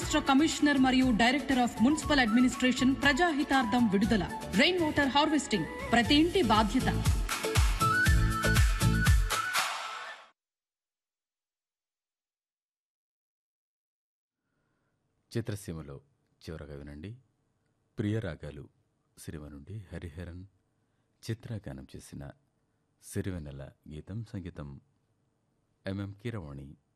రాష్ట్ర కమిషనర్ మరియు director of municipal administration ప్రజాహితార్థం విడుదల. రెయిన్ వాటర్ హార్వెస్టింగ్ ప్రతి ఇంటి బాధ్యత. చిత్రసీమలో చివరగా వినండి ప్రియరాగాలు సిరివ నుండి హరిహరన్ చిత్రగానం చేసిన సిరివెన్నెల గీతం. సంగీతం ఎంఎం కీరవాణి.